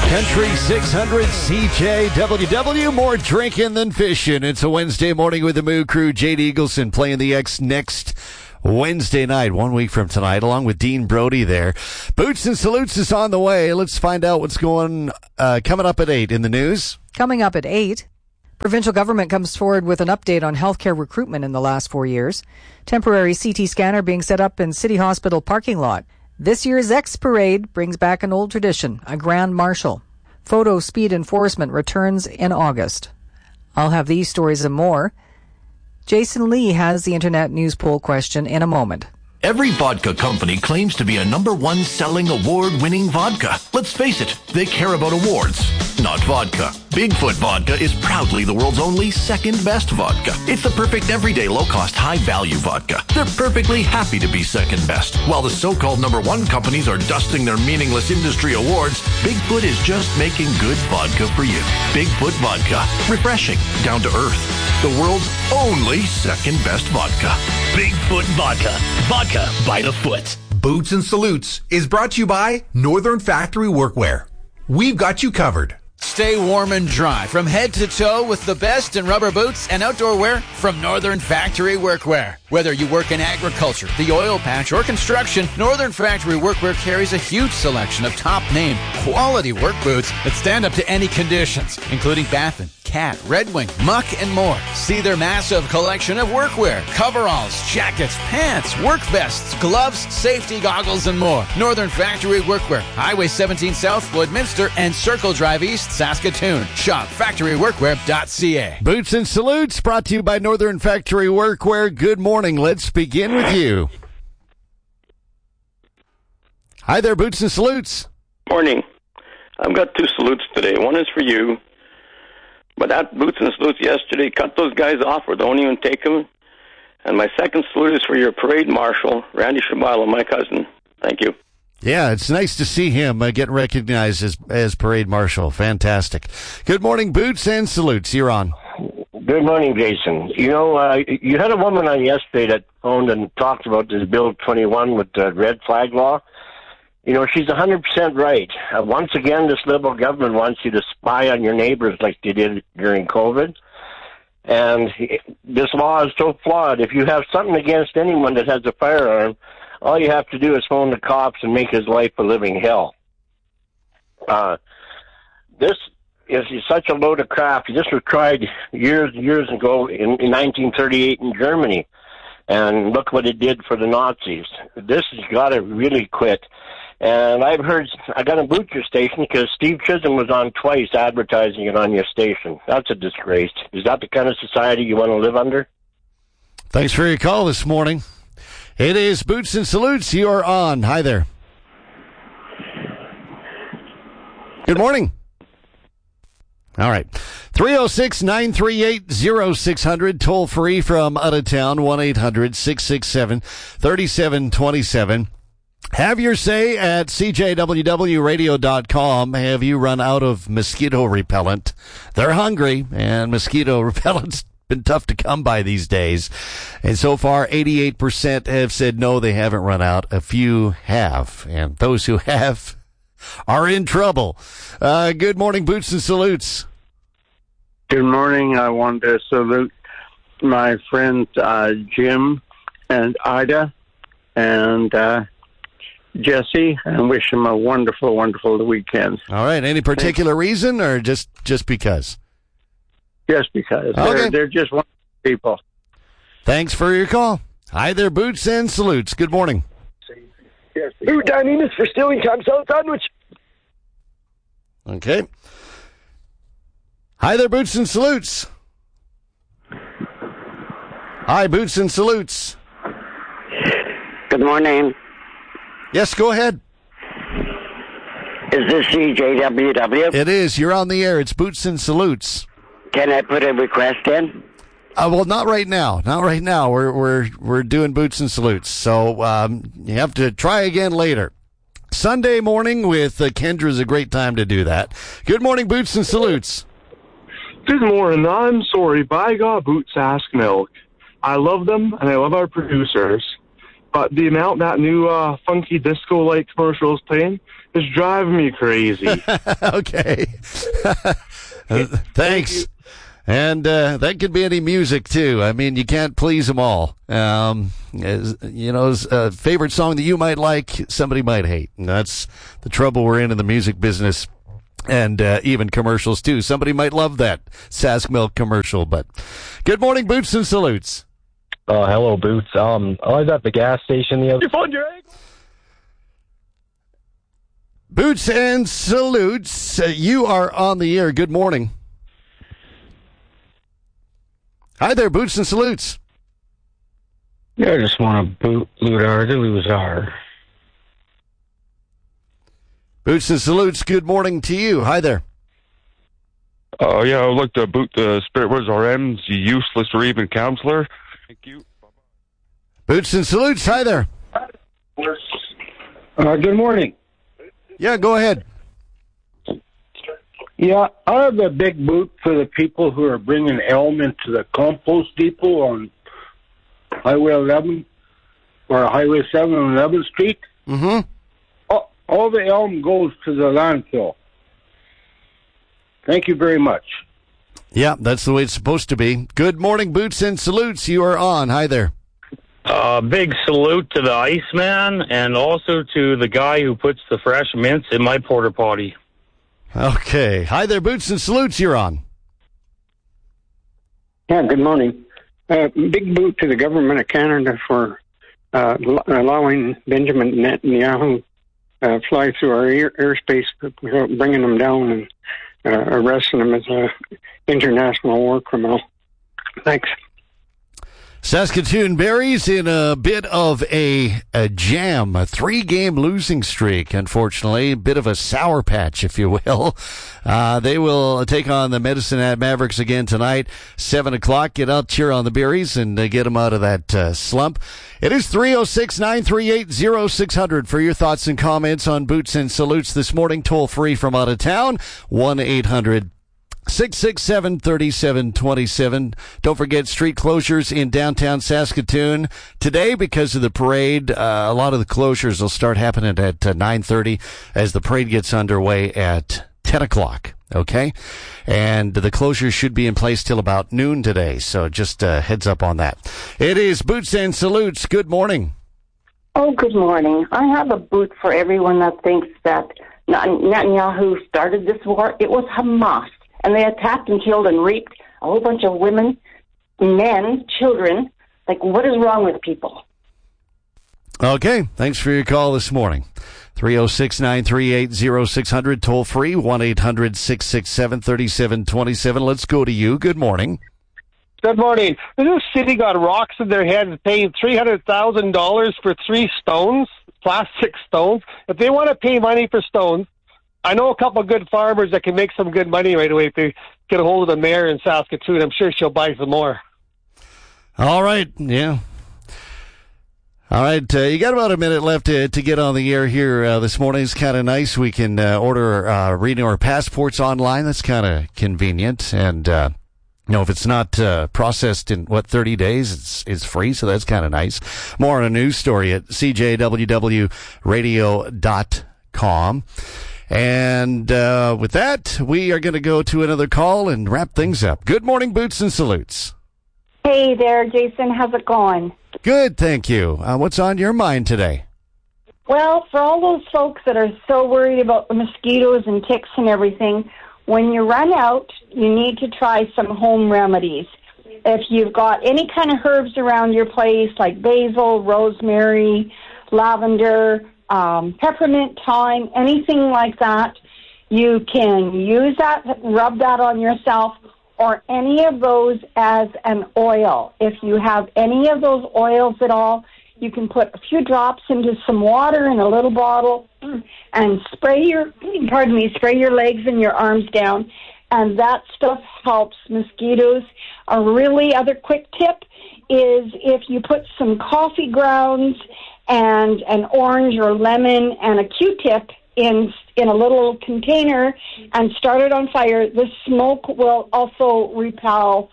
Country 600 CJWW, more drinking than fishing. It's a Wednesday morning with the Moo Crew. Jade Eagleson playing the X next Wednesday night, 1 week from tonight, along with Dean Brody there. Boots and Salutes is on the way. Let's find out what's coming up at 8 in the news. Coming up at 8, provincial government comes forward with an update on healthcare recruitment in the last 4 years. Temporary CT scanner being set up in City Hospital parking lot. This year's X Parade brings back an old tradition, a Grand Marshal. Photo speed enforcement returns in August. I'll have these stories and more. Jason Lee has the Internet News Poll question in a moment. Every vodka company claims to be a #1 selling award-winning vodka. Let's face it, they care about awards, not vodka. Bigfoot Vodka is proudly the world's only second-best vodka. It's the perfect everyday low-cost, high-value vodka. They're perfectly happy to be second-best. While the so-called #1 companies are dusting their meaningless industry awards, Bigfoot is just making good vodka for you. Bigfoot Vodka. Refreshing, down to earth. The world's only second-best vodka. Bigfoot Vodka. Vodka by the foot. Boots and Salutes is brought to you by Northern Factory Workwear. We've got you covered. Stay warm and dry from head to toe with the best in rubber boots and outdoor wear from Northern Factory Workwear. Whether you work in agriculture, the oil patch, or construction, Northern Factory Workwear carries a huge selection of top-name, quality work boots that stand up to any conditions, including Baffin, Cat, Red Wing, Muck, and more. See their massive collection of workwear, coveralls, jackets, pants, work vests, gloves, safety goggles, and more. Northern Factory Workwear, Highway 17 South, Woodminster, and Circle Drive East, Saskatoon. Shop factoryworkwear.ca. Boots and Salutes brought to you by Northern Factory Workwear. Good morning. Let's begin with you. Hi there, Boots and Salutes. Morning. I've got 2 salutes today. One is for you. But that Boots and Salutes yesterday, cut those guys off or don't even take them. And my second salute is for your parade marshal, Randy Shabalo, my cousin. Thank you. Yeah, it's nice to see him getting recognized as parade marshal. Fantastic. Good morning, Boots and Salutes. You're on. Good morning, Jason. You know, you had a woman on yesterday that phoned and talked about this Bill 21 with the red flag law. You know, she's 100% right. Once again, this Liberal government wants you to spy on your neighbors like they did during COVID. And this law is so flawed. If you have something against anyone that has a firearm, all you have to do is phone the cops and make his life a living hell. This is such a load of crap. This was tried years ago in 1938 in Germany. And look what it did for the Nazis. This has got to really quit. And I got to boot your station because Steve Chisholm was on twice advertising it on your station. That's a disgrace. Is that the kind of society you want to live under? Thanks for your call this morning. It is Boots and Salutes. You are on. Hi there. Good morning. All right. 306-938-0600. Toll free from out of town. 1-800-667-3727. Have your say at CJWWradio.com. Have you run out of mosquito repellent? They're hungry, and mosquito repellent's been tough to come by these days. And so far, 88% have said no, they haven't run out. A few have, and those who have are in trouble. Good morning, Boots and Salutes. Good morning. I wanted to salute my friends Jim and Ida and Jesse, and wish them a wonderful, wonderful weekend. All right. Any particular reason, or just because? Just because. Okay. They're just wonderful people. Thanks for your call. Hi there, Boots and Salutes. Good morning. Who dining is for stealing time salad sandwich? Okay. Hi there, Boots and Salutes. Hi, Boots and Salutes. Good morning. Yes, go ahead. Is this CJWW? It is. You're on the air. It's Boots and Salutes. Can I put a request in? Well, not right now. Not right now. We're doing Boots and Salutes, so you have to try again later. Sunday morning with Kendra is a great time to do that. Good morning, Boots and Salutes. Good morning. I'm sorry. By God, Boots Ask Milk. I love them, and I love our producers. but the amount that new funky disco-like commercial is playing is driving me crazy. Okay. Thanks. And that could be any music, too. I mean, you can't please them all. A favorite song that you might like, somebody might hate. And that's the trouble we're in the music business. And even commercials, too. Somebody might love that Sask Milk commercial. But good morning, Boots and Salutes. Hello, Boots. I was at the gas station the other day. You found your egg? Boots and Salutes, you are on the air. Good morning. Hi there, Boots and Salutes. Yeah, I just want to loot our loser. Boots and Salutes, good morning to you. Hi there. Yeah, I would like to boot the Spirit Words RMs, you useless or even counselor. Thank you. Boots and Salutes, hi there. Good morning. Yeah, go ahead. Yeah, I have a big boot for the people who are bringing elm into the compost depot on Highway 11 or Highway 7 on 11th Street. Mm-hmm. All the elm goes to the landfill. Thank you very much. Yeah, that's the way it's supposed to be. Good morning, Boots and Salutes. You are on. Hi there. Big salute to the Iceman and also to the guy who puts the fresh mints in my porta potty. Okay. Hi there, Boots and Salutes. You're on. Yeah, good morning. Big boot to the government of Canada for allowing Benjamin Netanyahu fly through our airspace, bringing him down and arresting him as an international war criminal. Thanks. Saskatoon Berries in a bit of a jam, a 3-game losing streak, unfortunately. A bit of a sour patch, if you will. They will take on the Medicine Hat Mavericks again tonight, 7 o'clock. Get out, cheer on the Berries, and get them out of that slump. It is 306-938-0600 for your thoughts and comments on Boots and Salutes this morning. Toll free from out of town, 1-800-667-3727. Don't forget street closures in downtown Saskatoon today because of the parade. A lot of the closures will start happening at 9:30 as the parade gets underway at 10 o'clock. Okay? And the closures should be in place till about noon today. So just heads up on that. It is Boots and Salutes. Good morning. Oh, good morning. I have a boot for everyone that thinks that Netanyahu started this war. It was Hamas. And they attacked and killed and raped a whole bunch of women, men, children. Like, what is wrong with people? Okay. Thanks for your call this morning. 306-938-0600, toll free, 1-800-667-3727. Let's go to you. Good morning. Good morning. This city got rocks in their heads paying $300,000 for 3 stones, plastic stones. If they want to pay money for stones, I know a couple of good farmers that can make some good money right away if they get a hold of the mayor in Saskatoon. I'm sure she'll buy some more. All right. Yeah. All right. You got about a minute left to get on the air here this morning. It's kind of nice. We can renew our passports online. That's kind of convenient. And, if it's not processed in, 30 days, it's free. So that's kind of nice. More on a news story at cjwwradio.com. And with that, we are going to go to another call and wrap things up. Good morning, Boots and Salutes. Hey there, Jason. How's it going? Good, thank you. What's on your mind today? Well, for all those folks that are so worried about the mosquitoes and ticks and everything, when you run out, you need to try some home remedies. If you've got any kind of herbs around your place, like basil, rosemary, lavender, peppermint, thyme, anything like that, you can use that, rub that on yourself, or any of those as an oil. If you have any of those oils at all, you can put a few drops into some water in a little bottle and spray your legs and your arms down, and that stuff helps mosquitoes. A really other quick tip is if you put some coffee grounds and an orange or lemon and a Q-tip in a little container and start it on fire, the smoke will also repel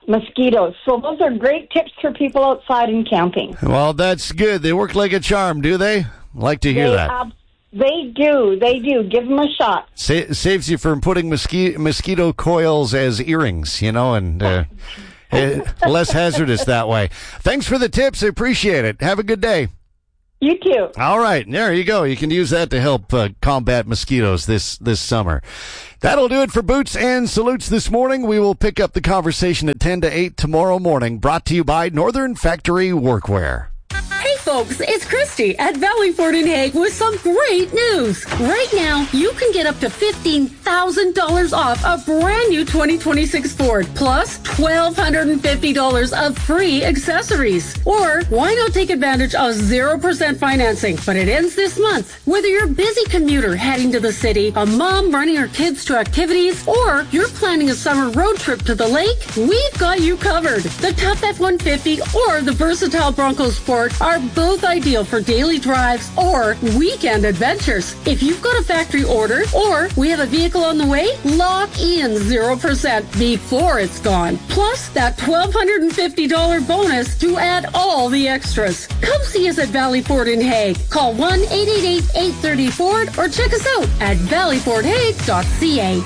mosquitoes. So those are great tips for people outside and camping. Well, that's good. They work like a charm, do they? Like to hear that. They do. Give them a shot. Saves you from putting mosquito coils as earrings, and less hazardous that way. Thanks for the tips. I appreciate it. Have a good day. You too. All right. There you go. You can use that to help combat mosquitoes this summer. That'll do it for Boots and Salutes this morning. We will pick up the conversation at 10 to 8 tomorrow morning. Brought to you by Northern Factory Workwear. Hey folks, it's Christy at Valley Ford in Hague with some great news. Right now, you can get up to $15,000 off a brand new 2026 Ford, plus $1,250 of free accessories. Or why not take advantage of 0% financing? But it ends this month. Whether you're a busy commuter heading to the city, a mom running her kids to activities, or you're planning a summer road trip to the lake, we've got you covered. The Tough F-150 or the versatile Bronco Sport are both ideal for daily drives or weekend adventures. If you've got a factory order or we have a vehicle on the way, lock in 0% before it's gone. Plus that $1,250 bonus to add all the extras. Come see us at Valley Ford in Hague. Call 1-888-830-FORD or check us out at valleyfordhague.ca.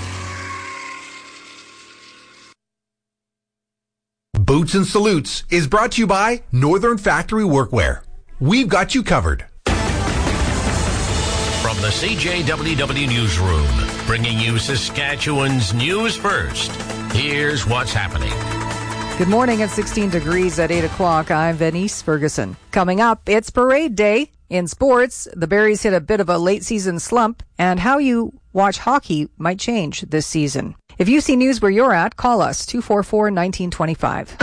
Boots and Salutes is brought to you by Northern Factory Workwear. We've got you covered. From the CJWW Newsroom, bringing you Saskatchewan's news first. Here's what's happening. Good morning. At 16 degrees at 8 o'clock. I'm Venice Ferguson. Coming up, it's parade day. In sports, the Berries hit a bit of a late-season slump, and how you watch hockey might change this season. If you see news where you're at, call us, 244-1925.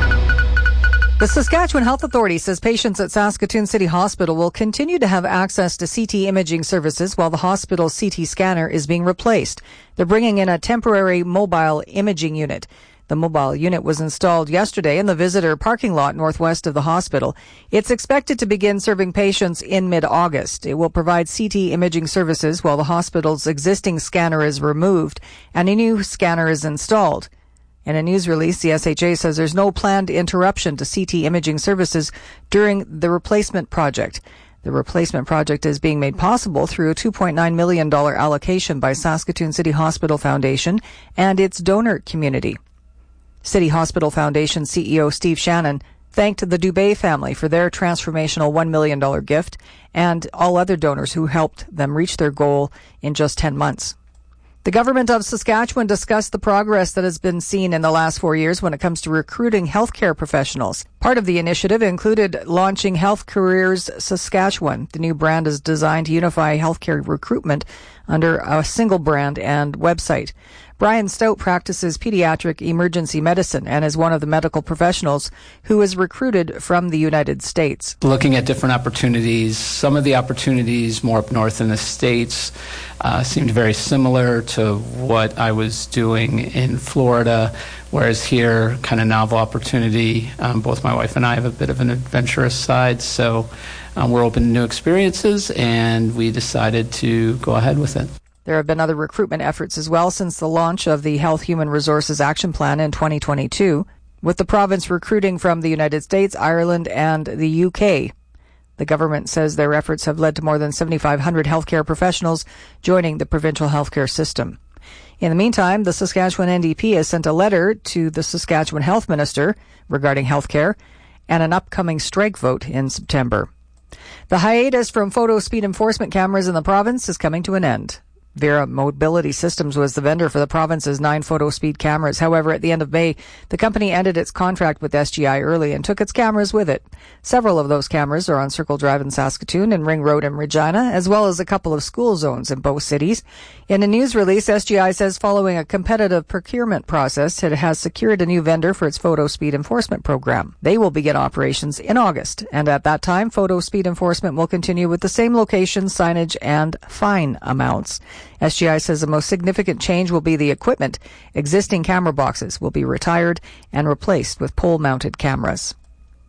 The Saskatchewan Health Authority says patients at Saskatoon City Hospital will continue to have access to CT imaging services while the hospital's CT scanner is being replaced. They're bringing in a temporary mobile imaging unit. The mobile unit was installed yesterday in the visitor parking lot northwest of the hospital. It's expected to begin serving patients in mid-August. It will provide CT imaging services while the hospital's existing scanner is removed and a new scanner is installed. In a news release, the SHA says there's no planned interruption to CT imaging services during the replacement project. The replacement project is being made possible through a $2.9 million allocation by Saskatoon City Hospital Foundation and its donor community. City Hospital Foundation CEO Steve Shannon thanked the Dubé family for their transformational $1 million gift and all other donors who helped them reach their goal in just 10 months. The government of Saskatchewan discussed the progress that has been seen in the last 4 years when it comes to recruiting healthcare professionals. Part of the initiative included launching Health Careers Saskatchewan. The new brand is designed to unify healthcare recruitment under a single brand and website. Brian Stout practices pediatric emergency medicine and is one of the medical professionals who was recruited from the United States. Looking at different opportunities, some of the opportunities more up north in the States seemed very similar to what I was doing in Florida, whereas here, kind of novel opportunity. Both my wife and I have a bit of an adventurous side, so we're open to new experiences, and we decided to go ahead with it. There have been other recruitment efforts as well since the launch of the Health Human Resources Action Plan in 2022, with the province recruiting from the United States, Ireland, and the UK. The government says their efforts have led to more than 7,500 healthcare professionals joining the provincial healthcare system. In the meantime, the Saskatchewan NDP has sent a letter to the Saskatchewan Health Minister regarding healthcare and an upcoming strike vote in September. The hiatus from photo speed enforcement cameras in the province is coming to an end. Vera Mobility Systems was the vendor for the province's 9 photo speed cameras. However, at the end of May, the company ended its contract with SGI early and took its cameras with it. Several of those cameras are on Circle Drive in Saskatoon and Ring Road in Regina, as well as a couple of school zones in both cities. In a news release, SGI says following a competitive procurement process, it has secured a new vendor for its photo speed enforcement program. They will begin operations in August, and at that time, photo speed enforcement will continue with the same location, signage, and fine amounts. SGI says the most significant change will be the equipment. Existing camera boxes will be retired and replaced with pole-mounted cameras.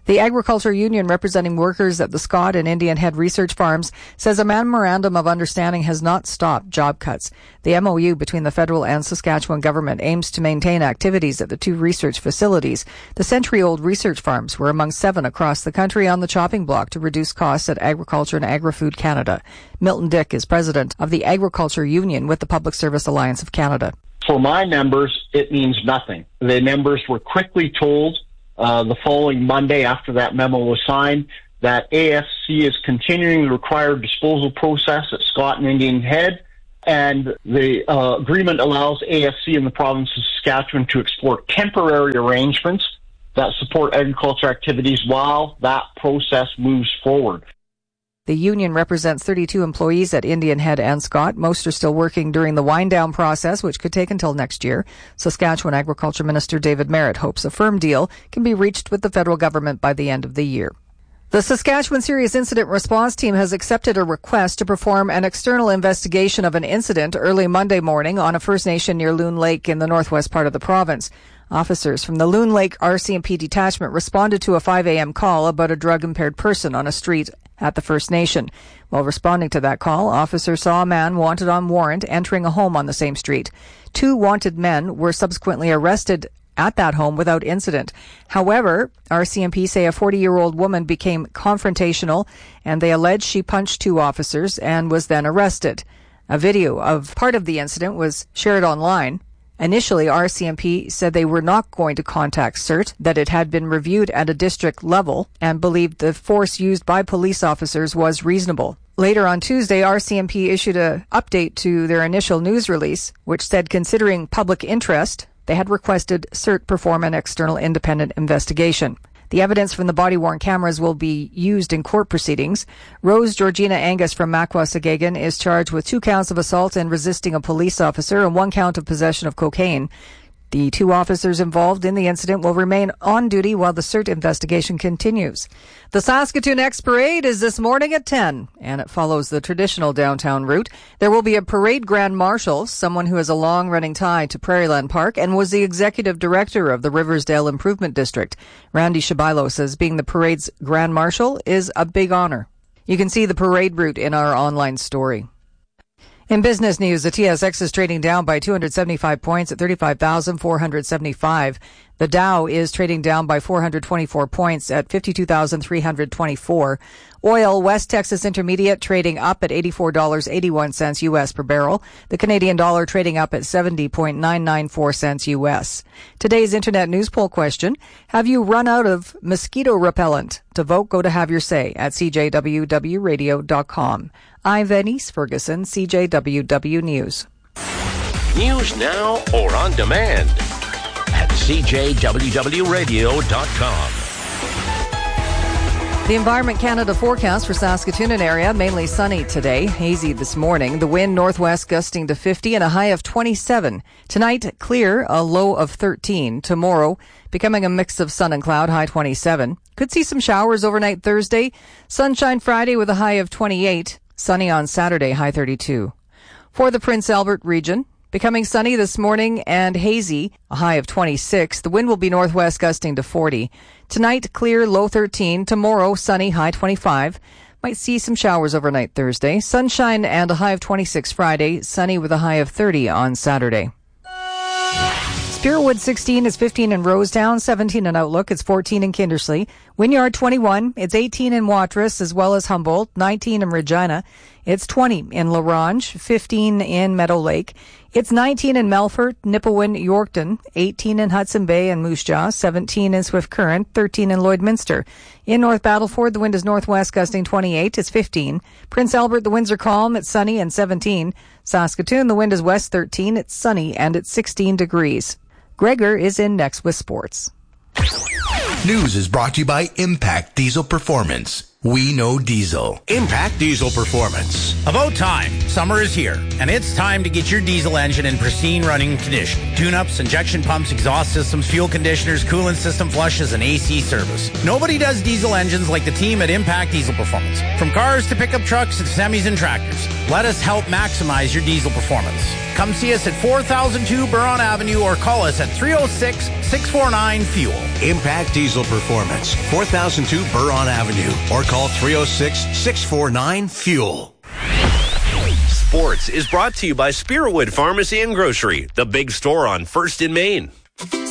The Agriculture Union representing workers at the Scott and Indian Head research farms says a memorandum of understanding has not stopped job cuts. The MOU between the federal and Saskatchewan government aims to maintain activities at the two research facilities. The century-old research farms were among 7 across the country on the chopping block to reduce costs at Agriculture and Agri-Food Canada. Milton Dick is president of the Agriculture Union with the Public Service Alliance of Canada. For my members, it means nothing. The members were quickly told the following Monday after that memo was signed that AFC is continuing the required disposal process at Scott and Indian Head, and the agreement allows AFC in the province of Saskatchewan to explore temporary arrangements that support agriculture activities while that process moves forward. The union represents 32 employees at Indian Head and Scott. Most are still working during the wind-down process, which could take until next year. Saskatchewan Agriculture Minister David Merritt hopes a firm deal can be reached with the federal government by the end of the year. The Saskatchewan Serious Incident Response Team has accepted a request to perform an external investigation of an incident early Monday morning on a First Nation near Loon Lake in the northwest part of the province. Officers from the Loon Lake RCMP detachment responded to a 5 a.m. call about a drug-impaired person on a street at the First Nation. While responding to that call, officers saw a man wanted on warrant entering a home on the same street. 2 wanted men were subsequently arrested at that home without incident. However, RCMP say a 40-year-old woman became confrontational, and they allege she punched 2 officers and was then arrested. A video of part of the incident was shared online. Initially, RCMP said they were not going to contact CERT, that it had been reviewed at a district level and believed the force used by police officers was reasonable. Later on Tuesday, RCMP issued an update to their initial news release, which said considering public interest, they had requested CERT perform an external independent investigation. The evidence from the body-worn cameras will be used in court proceedings. Rose Georgina Angus from Makwa-Sagagan is charged with 2 counts of assault and resisting a police officer and 1 count of possession of cocaine. The 2 officers involved in the incident will remain on duty while the CERT investigation continues. The Saskatoon X Parade is this morning at 10, and it follows the traditional downtown route. There will be a parade grand marshal, someone who has a long-running tie to Prairieland Park and was the executive director of the Riversdale Improvement District. Randy Shabilo says being the parade's grand marshal is a big honor. You can see the parade route in our online story. In business news, the TSX is trading down by 275 points at 35,475. The Dow is trading down by 424 points at 52,324. Oil, West Texas Intermediate trading up at $84.81 U.S. per barrel. The Canadian dollar trading up at 70.994 cents U.S. Today's Internet news poll question: have you run out of mosquito repellent? To vote, go to Have Your Say at CJWWRadio.com. I'm Venice Ferguson, CJWW News. News now or on demand at CJWWRadio.com. The Environment Canada forecast for Saskatoon and area, mainly sunny today, hazy this morning. The wind northwest gusting to 50 and a high of 27. Tonight, clear, a low of 13. Tomorrow, becoming a mix of sun and cloud, high 27. Could see some showers overnight Thursday. Sunshine Friday with a high of 28. Sunny on Saturday, high 32. For the Prince Albert region, becoming sunny this morning and hazy, a high of 26. The wind will be northwest gusting to 40. Tonight, clear, low 13. Tomorrow, sunny, high 25. Might see some showers overnight Thursday. Sunshine and a high of 26 Friday. Sunny with a high of 30 on Saturday. Spiritwood 16 is 15 in Rosetown, 17 in Outlook, it's 14 in Kindersley. Wynyard 21, it's 18 in Watrous as well as Humboldt, 19 in Regina. It's 20 in La Ronge, 15 in Meadow Lake. It's 19 in Melfort, Nipawin, Yorkton, 18 in Hudson Bay and Moose Jaw, 17 in Swift Current, 13 in Lloydminster. In North Battleford, the wind is northwest gusting 28, it's 15. Prince Albert, the winds are calm, it's sunny and 17. Saskatoon, the wind is west 13, it's sunny and it's 16 degrees. Gregor is in next with sports. News is brought to you by Impact Diesel Performance. We know diesel. Impact Diesel Performance. About time. Summer is here. and it's time to get your diesel engine in pristine running condition. Tune-ups, injection pumps, exhaust systems, fuel conditioners, coolant system flushes, and AC service. Nobody does diesel engines like the team at Impact Diesel Performance. From cars to pickup trucks to semis and tractors, let us help maximize your diesel performance. Come see us at 4002 Buron Avenue or call us at 306-649-FUEL. Impact Diesel Performance, 4002 Buron Avenue, or call 306-649-FUEL. Sports is brought to you by Spiritwood Pharmacy and Grocery, the big store on 1st in Main.